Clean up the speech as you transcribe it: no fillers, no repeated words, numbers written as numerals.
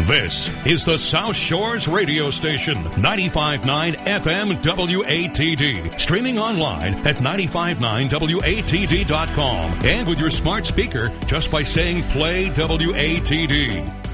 This is the South Shores radio station, 95.9 FM WATD. Streaming online at 959WATD.com and with your smart speaker just by saying play WATD.